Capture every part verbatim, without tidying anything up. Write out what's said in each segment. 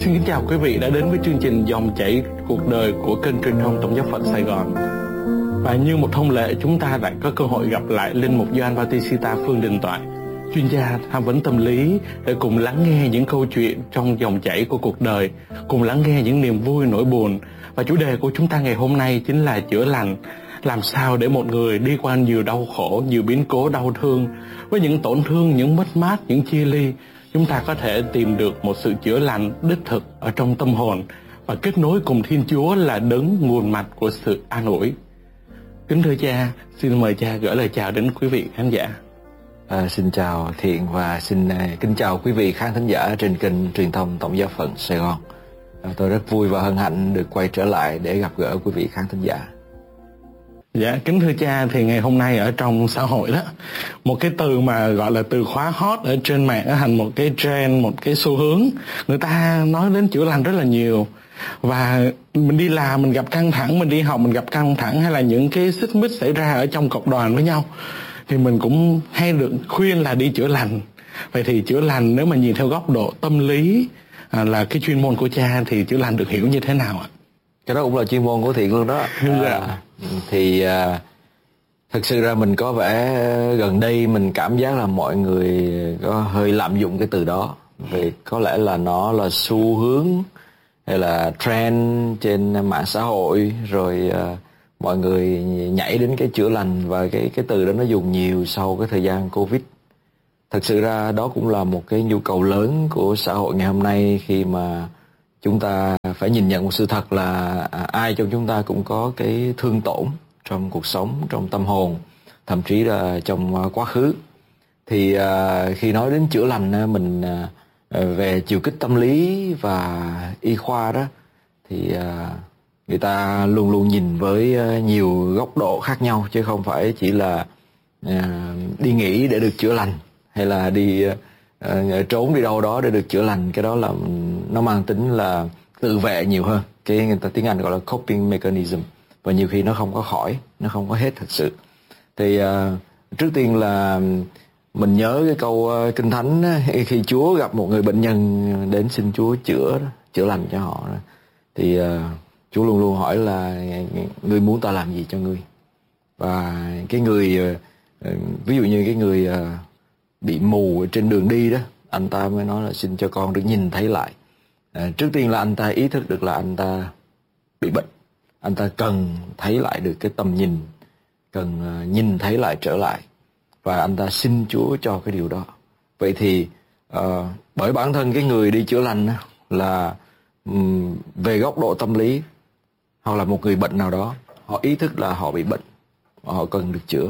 Xin kính chào quý vị đã đến với chương trình Dòng chảy cuộc đời của kênh truyền thông Tổng giáo phận Sài Gòn. Và như một thông lệ, chúng ta lại có cơ hội gặp lại Linh mục Gioan Bautista Phương Đình Toại, chuyên gia tham vấn tâm lý, để cùng lắng nghe những câu chuyện trong dòng chảy của cuộc đời, cùng lắng nghe những niềm vui nỗi buồn. Và chủ đề của chúng ta ngày hôm nay chính là chữa lành. Làm sao để một người đi qua nhiều đau khổ, nhiều biến cố đau thương, với những tổn thương, những mất mát, những chia ly, chúng ta có thể tìm được một sự chữa lành đích thực ở trong tâm hồn và kết nối cùng Thiên Chúa là đấng nguồn mạch của sự an ủi. Kính thưa cha, xin mời cha gửi lời chào đến quý vị khán giả. À, xin chào Thiện và xin uh, kính chào quý vị khán thính giả trên kênh truyền thông Tổng giáo phận Sài Gòn. À, tôi rất vui và hân hạnh được quay trở lại để gặp gỡ quý vị khán thính giả. Dạ, kính thưa cha, thì ngày hôm nay ở trong xã hội đó, một cái từ mà gọi là từ khóa hot ở trên mạng nó thành một cái trend, một cái xu hướng. Người ta nói đến chữa lành rất là nhiều. Và mình đi làm, mình gặp căng thẳng, mình đi học, mình gặp căng thẳng, hay là những cái xích mích xảy ra ở trong cộng đoàn với nhau, thì mình cũng hay được khuyên là đi chữa lành. Vậy thì chữa lành nếu mà nhìn theo góc độ tâm lý, à, là cái chuyên môn của cha, thì chữa lành được hiểu như thế nào ạ? Cái đó cũng là chuyên môn của Thiện luôn đó. À, thì à, thực sự ra mình có vẻ gần đây mình cảm giác là mọi người có hơi lạm dụng cái từ đó. Vì có lẽ là nó là xu hướng hay là trend trên mạng xã hội, rồi à, mọi người nhảy đến cái chữa lành, và cái cái từ đó nó dùng nhiều sau cái thời gian Covid. Thực sự ra đó cũng là một cái nhu cầu lớn của xã hội ngày hôm nay, khi mà chúng ta phải nhìn nhận một sự thật là ai trong chúng ta cũng có cái thương tổn trong cuộc sống, trong tâm hồn, thậm chí là trong quá khứ. Thì khi nói đến chữa lành, mình về chiều kích tâm lý và y khoa đó, thì người ta luôn luôn nhìn với nhiều góc độ khác nhau, chứ không phải chỉ là đi nghỉ để được chữa lành, hay là đi uh, trốn đi đâu đó để được chữa lành. Cái đó là nó mang tính là tự vệ nhiều hơn, cái người ta tiếng Anh gọi là coping mechanism, và nhiều khi nó không có khỏi, nó không có hết thực sự. Thì uh, trước tiên là mình nhớ cái câu uh, kinh thánh á, khi Chúa gặp một người bệnh nhân đến xin Chúa chữa chữa lành cho họ đó, thì uh, Chúa luôn luôn hỏi là ngươi muốn ta làm gì cho ngươi. Và cái người uh, ví dụ như cái người uh, bị mù trên đường đi đó, anh ta mới nói là xin cho con được nhìn thấy lại. À, trước tiên là anh ta ý thức được là anh ta bị bệnh, anh ta cần thấy lại được cái tầm nhìn, cần uh, nhìn thấy lại trở lại, và anh ta xin Chúa cho cái điều đó. Vậy thì uh, bởi bản thân cái người đi chữa lành là um, về góc độ tâm lý, hoặc là một người bệnh nào đó, họ ý thức là họ bị bệnh, họ cần được chữa,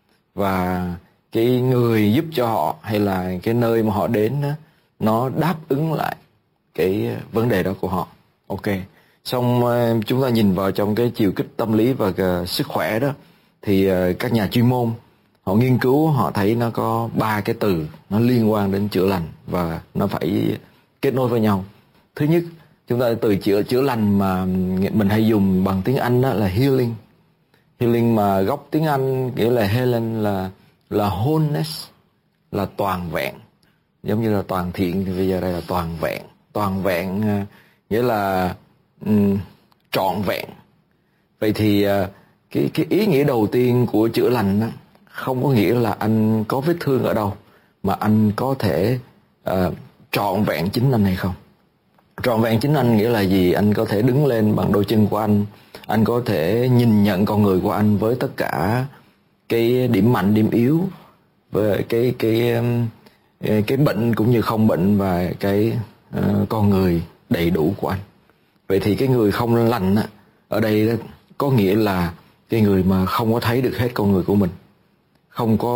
và cái người giúp cho họ hay là cái nơi mà họ đến đó, nó đáp ứng lại cái vấn đề đó của họ. Ok, xong chúng ta nhìn vào trong cái chiều kích tâm lý và uh, sức khỏe đó, thì uh, các nhà chuyên môn họ nghiên cứu, họ thấy nó có ba cái từ nó liên quan đến chữa lành và nó phải kết nối với nhau. Thứ nhất, chúng ta từ chữa chữa lành mà mình hay dùng bằng tiếng Anh đó là healing. Healing mà gốc tiếng Anh nghĩa là Helen là là wholeness, là toàn vẹn. Giống như là toàn thiện thì bây giờ đây là toàn vẹn. Toàn vẹn uh, nghĩa là um, trọn vẹn. Vậy thì uh, cái cái ý nghĩa đầu tiên của chữa lành đó, không có nghĩa là anh có vết thương ở đâu, mà anh có thể uh, trọn vẹn chính anh hay không. Trọn vẹn chính anh nghĩa là gì? Anh có thể đứng lên bằng đôi chân của anh, anh có thể nhìn nhận con người của anh với tất cả cái điểm mạnh, điểm yếu, về cái cái cái bệnh cũng như không bệnh, và cái uh, con người đầy đủ của anh. Vậy thì cái người không lành á, ở đây đó, có nghĩa là cái người mà không có thấy được hết con người của mình, không có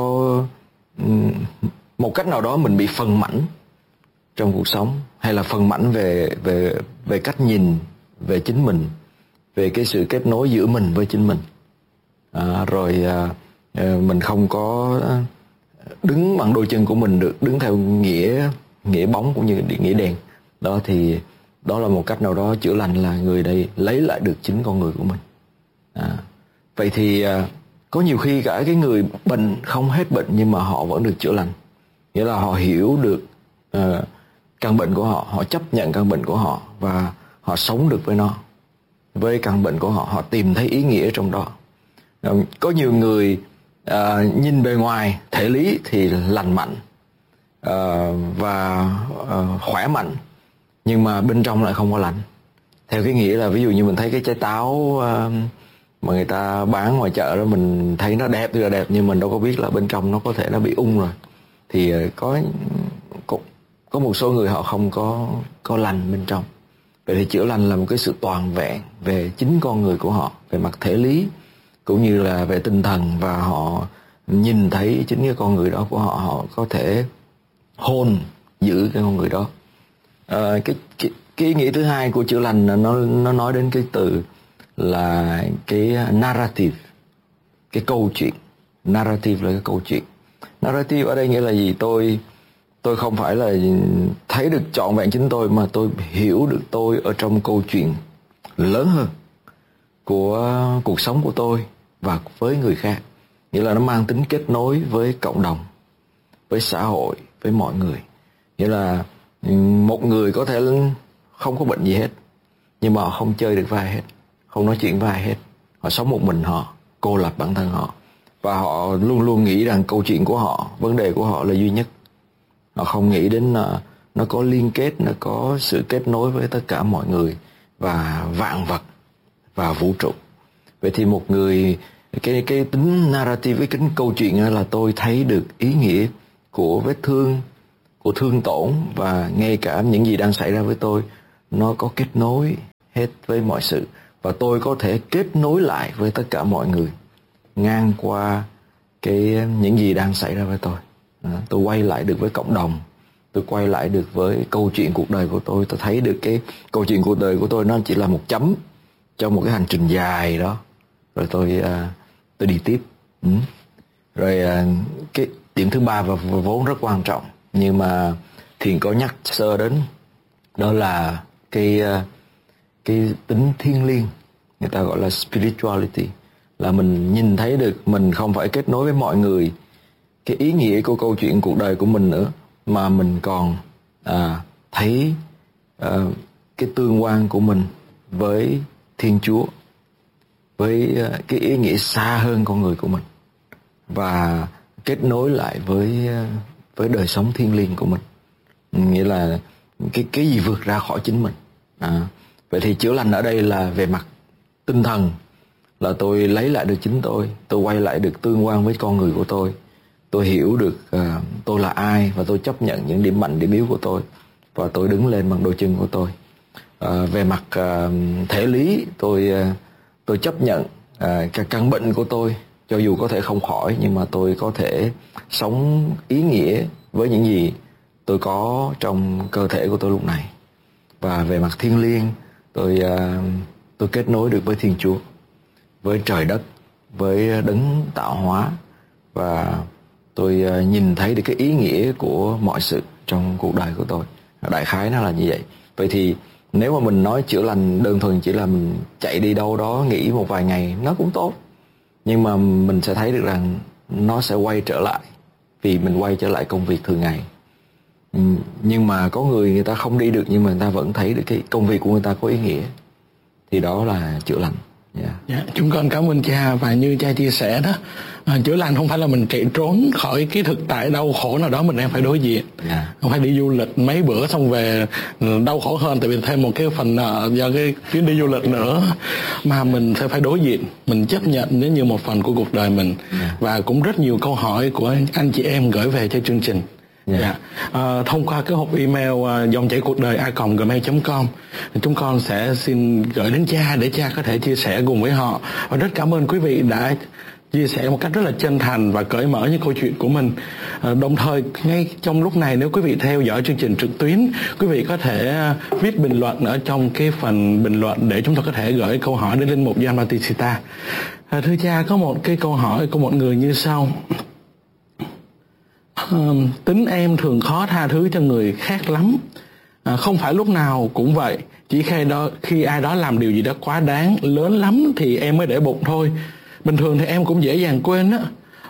um, một cách nào đó mình bị phần mảnh trong cuộc sống, hay là phần mảnh về về về cách nhìn về chính mình, về cái sự kết nối giữa mình với chính mình, à, rồi à, mình không có đứng bằng đôi chân của mình được, đứng theo nghĩa nghĩa bóng cũng như nghĩa đen đó. Thì đó là một cách nào đó chữa lành, là người đây lấy lại được chính con người của mình. À, vậy thì à, có nhiều khi cả cái người bệnh không hết bệnh nhưng mà họ vẫn được chữa lành, nghĩa là họ hiểu được à, căn bệnh của họ, họ chấp nhận căn bệnh của họ và họ sống được với nó, với căn bệnh của họ, họ tìm thấy ý nghĩa trong đó. Có nhiều người à, nhìn bề ngoài thể lý thì lành mạnh à, và à, khỏe mạnh, nhưng mà bên trong lại không có lành. Theo cái nghĩa là ví dụ như mình thấy cái trái táo à, mà người ta bán ngoài chợ đó, mình thấy nó đẹp thì là đẹp, nhưng mình đâu có biết là bên trong nó có thể nó bị ung rồi. Thì có có, có một số người họ không có có lành bên trong. Vậy thì chữa lành là một cái sự toàn vẹn về chính con người của họ, về mặt thể lý cũng như là về tinh thần, và họ nhìn thấy chính cái con người đó của họ, họ có thể hôn giữ cái con người đó. À, cái, cái cái ý nghĩa thứ hai của chữa lành là nó nó nói đến cái từ là cái narrative, cái câu chuyện. Narrative là cái câu chuyện. Narrative ở đây nghĩa là gì? Tôi tôi không phải là thấy được trọn vẹn chính tôi, mà tôi hiểu được tôi ở trong câu chuyện lớn hơn của cuộc sống của tôi và với người khác. Nghĩa là nó mang tính kết nối với cộng đồng, với xã hội, với mọi người. Nghĩa là một người có thể không có bệnh gì hết, nhưng mà họ không chơi được với ai hết, không nói chuyện với ai hết. Họ sống một mình họ, cô lập bản thân họ, và họ luôn luôn nghĩ rằng câu chuyện của họ, vấn đề của họ là duy nhất. Họ không nghĩ đến uh, nó có liên kết, nó có sự kết nối với tất cả mọi người và vạn vật và vũ trụ. Vậy thì một người, cái cái tính narrative, cái tính câu chuyện là tôi thấy được ý nghĩa của vết thương, của thương tổn, và ngay cả những gì đang xảy ra với tôi nó có kết nối hết với mọi sự, và tôi có thể kết nối lại với tất cả mọi người ngang qua cái những gì đang xảy ra với tôi. À, tôi quay lại được với cộng đồng, tôi quay lại được với câu chuyện cuộc đời của tôi. Tôi thấy được cái câu chuyện cuộc đời của tôi nó chỉ là một chấm trong một cái hành trình dài đó, rồi tôi à, tôi đi tiếp. ừ. Rồi à, cái điểm thứ ba và vốn rất quan trọng, nhưng mà Thiền có nhắc sơ đến, đó là cái cái tính thiêng liêng, người ta gọi là spirituality. Là mình nhìn thấy được mình không phải kết nối với mọi người, cái ý nghĩa của câu chuyện cuộc đời của mình nữa, mà mình còn à, thấy à, cái tương quan của mình với Thiên Chúa, với à, cái ý nghĩa xa hơn con người của mình, và kết nối lại với với đời sống thiêng liêng của mình. Nghĩa là cái cái gì vượt ra khỏi chính mình. À, vậy thì chữa lành ở đây là về mặt tinh thần, là tôi lấy lại được chính tôi, tôi quay lại được tương quan với con người của tôi, tôi hiểu được uh, tôi là ai, và tôi chấp nhận những điểm mạnh, điểm yếu của tôi, và tôi đứng lên bằng đôi chân của tôi. Uh, về mặt uh, thể lý, tôi uh, tôi chấp nhận uh, cái căn bệnh của tôi, cho dù có thể không khỏi, nhưng mà tôi có thể sống ý nghĩa với những gì tôi có trong cơ thể của tôi lúc này. Và về mặt thiêng liêng, tôi uh, tôi kết nối được với Thiên Chúa, với trời đất, với đấng tạo hóa, và tôi uh, nhìn thấy được cái ý nghĩa của mọi sự trong cuộc đời của tôi. Đại khái nó là như vậy. Vậy thì nếu mà mình nói chữa lành đơn thuần chỉ là mình chạy đi đâu đó nghỉ một vài ngày, nó cũng tốt, nhưng mà mình sẽ thấy được rằng nó sẽ quay trở lại, vì mình quay trở lại công việc thường ngày. Nhưng mà có người người ta không đi được, nhưng mà người ta vẫn thấy được cái công việc của người ta có ý nghĩa, thì đó là chữa lành. Yeah. Yeah, chúng con cảm ơn cha. Và như cha chia sẻ đó, à, chữa lành không phải là mình chạy trốn khỏi cái thực tại đau khổ nào đó mình đang phải đối diện. Yeah. Không phải đi du lịch mấy bữa xong về đau khổ hơn tại vì thêm một cái phần nợ do cái chuyến đi du lịch nữa, mà mình sẽ phải đối diện, mình chấp nhận nó như một phần của cuộc đời mình. Yeah. Và cũng rất nhiều câu hỏi của anh chị em gửi về cho chương trình. Yeah. Yeah. À, thông qua cái hộp email uh, dòng chảy cuộc đời a còng gmail chấm com, chúng con sẽ xin gửi đến cha để cha có thể chia sẻ cùng với họ. Và rất cảm ơn quý vị đã chia sẻ một cách rất là chân thành và cởi mở những câu chuyện của mình. À, đồng thời ngay trong lúc này, nếu quý vị theo dõi chương trình trực tuyến, quý vị có thể uh, viết bình luận ở trong cái phần bình luận để chúng tôi có thể gửi câu hỏi đến linh mục Gioan Bautista. À, thưa cha, có một cái câu hỏi của một người như sau. Uh, tính em thường khó tha thứ cho người khác lắm, uh, không phải lúc nào cũng vậy, chỉ khi đó khi ai đó làm điều gì đó quá đáng, lớn lắm thì em mới để bụng thôi. Bình thường thì em cũng dễ dàng quên á.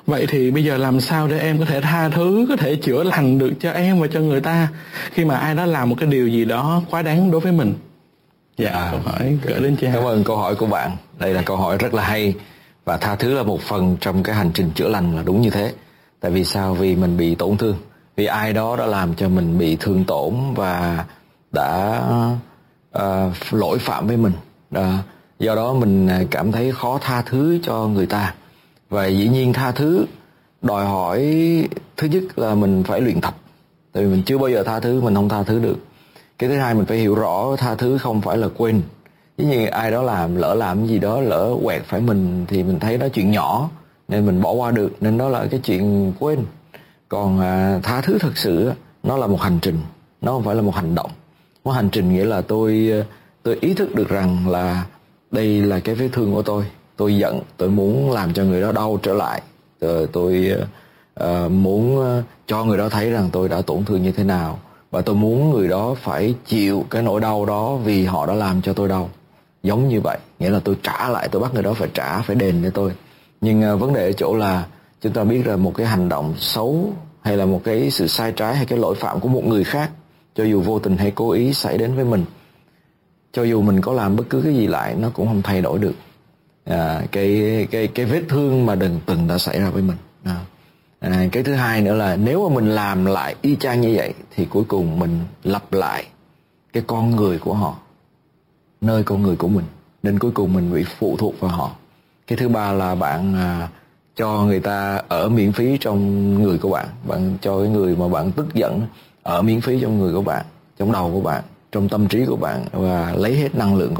Vậy thì bây giờ làm sao để em có thể tha thứ, có thể chữa lành được cho em và cho người ta khi mà ai đó làm một cái điều gì đó quá đáng đối với mình? Dạ, à, câu hỏi gửi đến cha. Cảm ơn câu hỏi của bạn. Đây là câu hỏi rất là hay. Và tha thứ là một phần trong cái hành trình chữa lành, là đúng như thế. Tại vì sao? Vì mình bị tổn thương. Vì ai đó đã làm cho mình bị thương tổn và đã uh, lỗi phạm với mình. Uh, do đó mình cảm thấy khó tha thứ cho người ta. Và dĩ nhiên tha thứ đòi hỏi, thứ nhất là mình phải luyện tập. Tại vì mình chưa bao giờ tha thứ, mình không tha thứ được. Cái thứ hai, mình phải hiểu rõ tha thứ không phải là quên. Dĩ nhiên ai đó làm, lỡ làm cái gì đó, lỡ quẹt phải mình thì mình thấy đó chuyện nhỏ nên mình bỏ qua được, nên đó là cái chuyện quên. Còn à, tha thứ thật sự nó là một hành trình, nó không phải là một hành động. Một hành trình nghĩa là tôi tôi ý thức được rằng là đây là cái vết thương của tôi. Tôi giận, tôi muốn làm cho người đó đau trở lại. Tôi, tôi uh, muốn cho người đó thấy rằng tôi đã tổn thương như thế nào. Và tôi muốn người đó phải chịu cái nỗi đau đó vì họ đã làm cho tôi đau. Giống như vậy, nghĩa là tôi trả lại, tôi bắt người đó phải trả, phải đền cho tôi. Nhưng uh, vấn đề ở chỗ là chúng ta biết là một cái hành động xấu hay là một cái sự sai trái hay cái lỗi phạm của một người khác, cho dù vô tình hay cố ý xảy đến với mình, cho dù mình có làm bất cứ cái gì lại, nó cũng không thay đổi được à, cái cái cái vết thương mà đừng từng đã xảy ra với mình. À, à, cái thứ hai nữa là nếu mà mình làm lại y chang như vậy thì cuối cùng mình lặp lại cái con người của họ nơi con người của mình, nên cuối cùng mình bị phụ thuộc vào họ. Cái thứ ba là bạn à, cho người ta ở miễn phí trong người của bạn. Bạn cho cái người mà bạn tức giận ở miễn phí trong người của bạn, trong đầu của bạn, trong tâm trí của bạn, và lấy hết năng lượng của